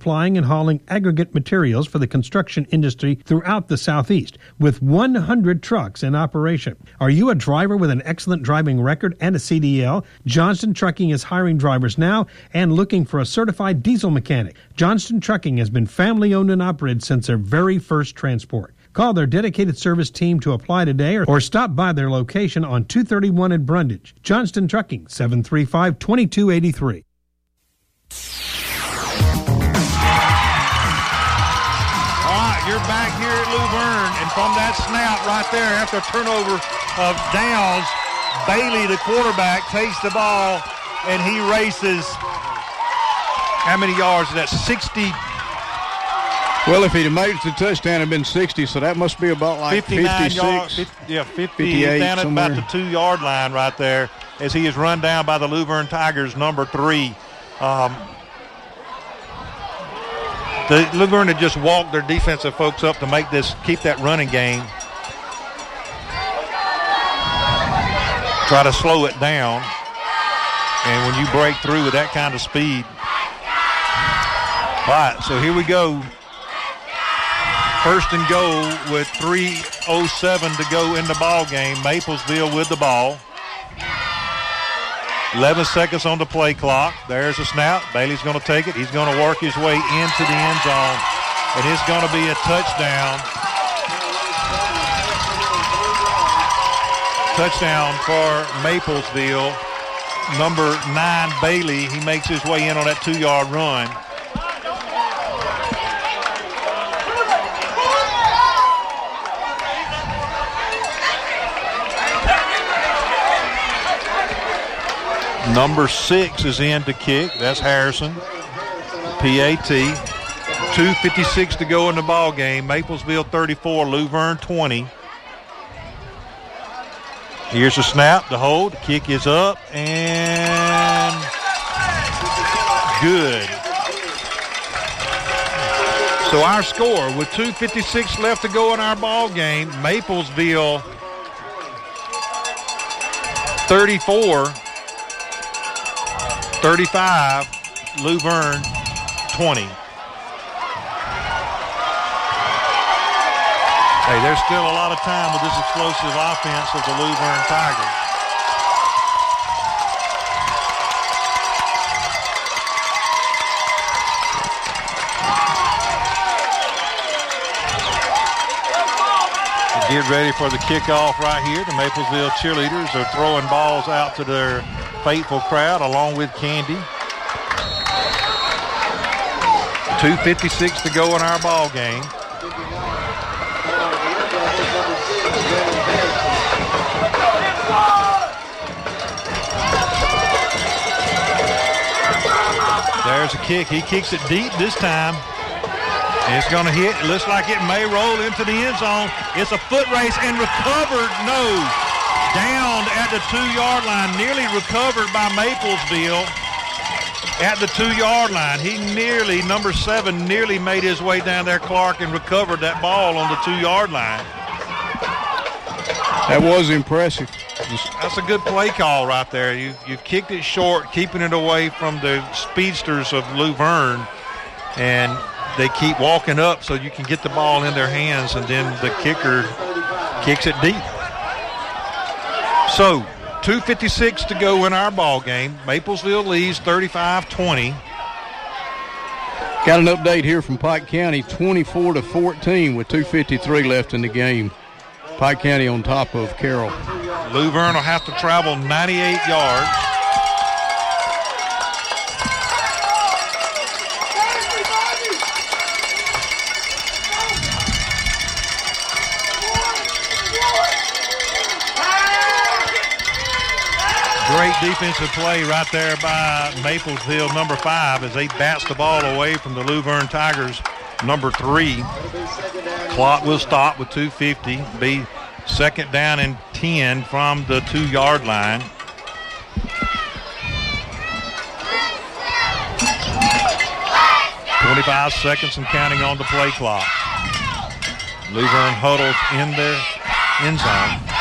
supplying and hauling aggregate materials for the construction industry throughout the Southeast, with 100 trucks in operation. Are you a driver with an excellent driving record and a CDL? Johnston Trucking is hiring drivers now and looking for a certified diesel mechanic. Johnston Trucking has been family-owned and operated since their very first transport. Call their dedicated service team to apply today or stop by their location on 231 in Brundage. Johnston Trucking, 735-2283. All right, you're back here at Luverne, and from that snap right there, after a turnover of downs, Bailey, the quarterback, takes the ball, and he races, how many yards is that, 60? Well, if he'd have made it to the touchdown, it'd been 60, so that must be about like 56. Yards, 50, 58, down at somewhere. about the 2-yard line right there as he is run down by the Luverne Tigers, number 3. The Luverne had just walked their defensive folks up to keep that running game. Try to slow it down. And when you break through with that kind of speed. All right, so here we go. First and goal with 3:07 to go in the ball game. Maplesville with the ball. 11 seconds on the play clock. There's a snap. Bailey's going to take it. He's going to work his way into the end zone. And it's going to be a touchdown. Touchdown for Maplesville. Number 9, Bailey. He makes his way in on that 2-yard run. Number 6 is in to kick. That's Harrison. PAT. 2:56 to go in the ball game. Maplesville 34, Luverne 20. Here's the snap, the hold. The kick is up and good. So our score with 2:56 left to go in our ball game, Maplesville 34. 35, Luverne 20. Hey, there's still a lot of time with this explosive offense of the Luverne Tigers. Get ready for the kickoff right here. The Maplesville cheerleaders are throwing balls out to their faithful crowd along with candy. 2:56 to go in our ball game. There's a kick. He kicks it deep this time. It's going to hit. It looks like it may roll into the end zone. It's a foot race and recovered. No. Down at the 2-yard line. Nearly recovered by Maplesville at the 2-yard line. He nearly, number 7, nearly made his way down there, Clark, and recovered that ball on the 2-yard line. That was impressive. That's a good play call right there. You've kicked it short, keeping it away from the speedsters of Luverne, and they keep walking up so you can get the ball in their hands, and then the kicker kicks it deep. So 2:56 to go in our ball game. Maplesville leads 35-20. Got an update here from Pike County, 24-14 with 2:53 left in the game. Pike County on top of Carroll. Luverne will have to travel 98 yards. Great defensive play right there by Maplesville, number 5, as they bats the ball away from the Luverne Tigers, number 3. Clock will stop with 2:50. Be second down and 10 from the 2-yard line. "25 seconds and counting on the play clock. Luverne huddles in their end zone.